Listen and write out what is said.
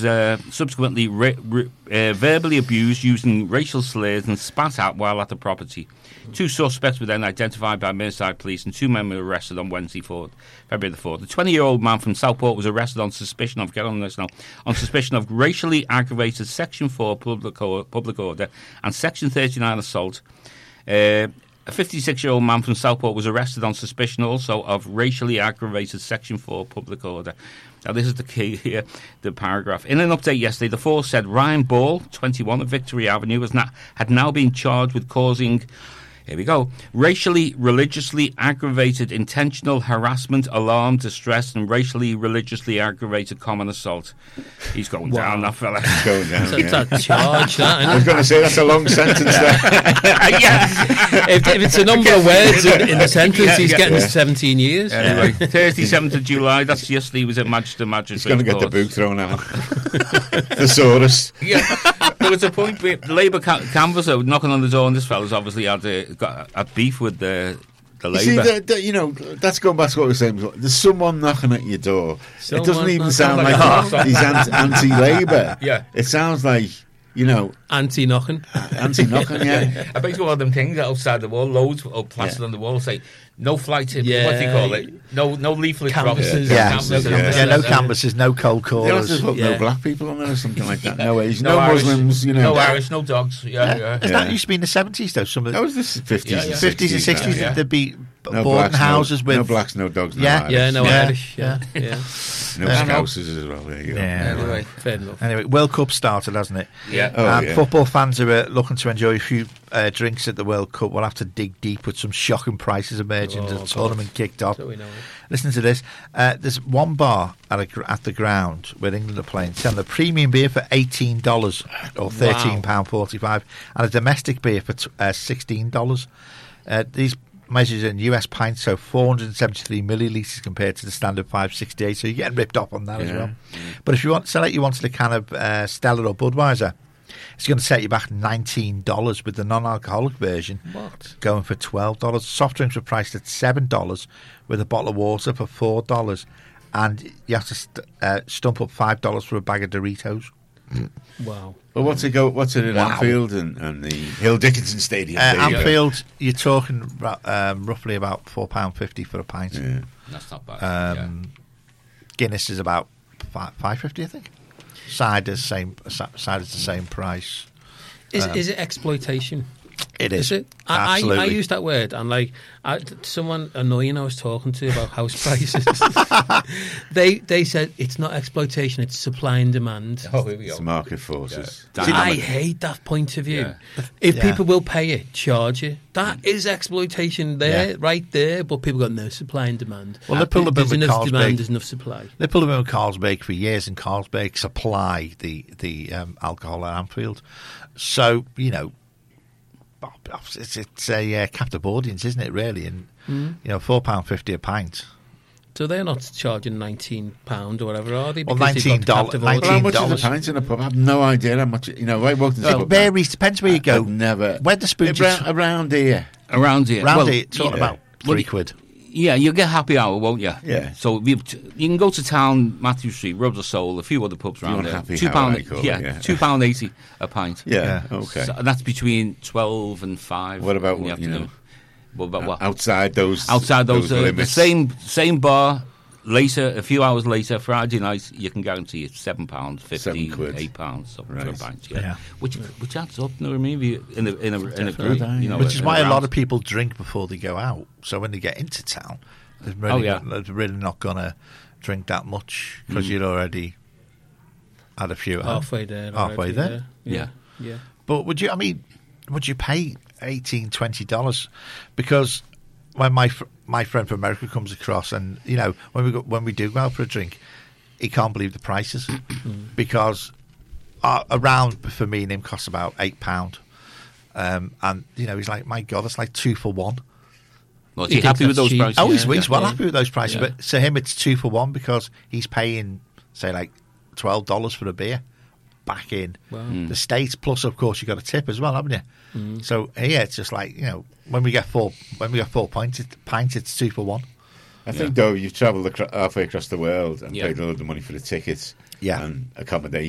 subsequently verbally abused using racial slurs and spat at while at the property. 2 suspects were then identified by Merseyside police and 2 men were arrested on Wednesday, February the 4th. The 20-year-old man from Southport was arrested on suspicion of, on suspicion of racially aggravated Section 4 public order and Section 39 assault. A 56-year-old man from Southport was arrested on suspicion also of racially aggravated Section 4 public order. Now, this is the key here, the paragraph. In an update yesterday, the force said Ryan Ball, 21, of Victory Avenue, had now been charged with causing... Here we go. Racially, religiously aggravated intentional harassment, alarm, distress, and racially, religiously aggravated common assault. He's going down, that fella. He's going down. That's a charge, that, I was going to say that's a long sentence there. if it's a number of words in the sentence, he's getting 17 years. Anyway, 37th of July, that's yesterday, he was at Manchester Magistrates. He's going to get the boot thrown at him. Thesaurus. Yeah. There was a point where the Labour canvasser knocking on the door, and this fella's obviously had a beef with the Labour. See, that's going back to what we were saying before. There's someone knocking at your door. It doesn't even sound like he's anti-Labour. Yeah. It sounds like, Anti-knocking. Anti-knocking, yeah. I bet you one of them things outside the wall, loads of plastered on the wall, say, no flights, what do you call it? No leaflet canvases. No canvases, no cold They have callers. to put no black people on there or something like that. No Asian, no Muslims, No Irish, no dogs. That used to be in the 70s, though. Some of That was the 50s and 50s and 60s. Yeah. There'd be No boarding blacks, houses with... no blacks, no dogs, no Yeah. Irish. Yeah, no Yeah. Irish. Yeah. No Scousers as well. There you go. Yeah. Anyway. Fair enough. Anyway, World Cup started, hasn't it? Yeah. Oh, And yeah. football fans who are looking to enjoy a few drinks at the World Cup will have to dig deep with some shocking prices emerging as the tournament kicked off. So we know it. Listen to this. There's one bar at the ground where England are playing selling a premium beer for $18 or £13.45 and a domestic beer for $16. These measures in US pints, so 473 millilitres compared to the standard 568, so you're getting ripped off on that as well. But if you wanted a can of Stella or Budweiser, it's going to set you back $19 with the non-alcoholic version. What? Going for $12. Soft drinks were priced at $7 with a bottle of water for $4. And you have to stump up $5 for a bag of Doritos. Wow. Well, what's it at Anfield and the Hill Dickinson Stadium? Anfield, you're talking roughly about £4.50 for a pint. Yeah. That's not bad. Guinness is about $5.50, I think. Cider's the same price. Is it exploitation? It is. Is it? Absolutely. I use that word, and someone annoying I was talking to about house prices, they said it's not exploitation, it's supply and demand. Oh, here we go. It's market forces. I hate that point of view. If people will pay it, charge it. That is exploitation there, right there. But people got no supply and demand. Well, they pulled a bit there's with enough demand, Carlsberg. there's enough supply. They pulled a bit with Carlsberg for years, and Carlsberg supply the alcohol at Anfield. So it's a captive audience, isn't it? Really, and £4.50 a pint. So they're not charging £19 or whatever, are they? Well, Because they've got $19. captive Well, how much audience. is a pint in a pub? I have no idea how much. I walked into the It pub. varies. Depends where you go. I've never. Where the spoons around here. Around here. Round Well, it, it's all about £3. Yeah, you'll get happy hour, won't you? Yeah. So you can go to town, Matthew Street, Rubs of Soul, a few other pubs around want there. happy £2, hour, I call it, yeah. £2.80 a pint. Yeah. Okay. So that's between 12 and 5. What about in the what, afternoon. What about what? Outside those The limits. same bar. Later, a few hours later, Friday night, you can guarantee it's £7, £15, £8 for a pint. Yeah. Which adds up. You know what I mean? In a group, Which is why a lot of people drink before they go out. So when they get into town, they're really not going to drink that much because you'd already had a few. Halfway there. Halfway there. Yeah. But would you pay $18, $20? Because when my friend from America comes across, and when we do go out for a drink, he can't believe the prices because a round for me and him costs about £8, and he's like, my God, that's like 2 for 1. Well, is he happy with those cheap? prices? Oh, he's well happy with those prices, Yeah. but to him it's 2 for 1 because he's paying, say, like $12 for a beer back in the States. Plus, of course, you got a tip as well, haven't you? So yeah, it's just like when we get four pints, it's 2 for 1. I think though you've travelled halfway across the world and paid a load of money for the tickets and accommodation.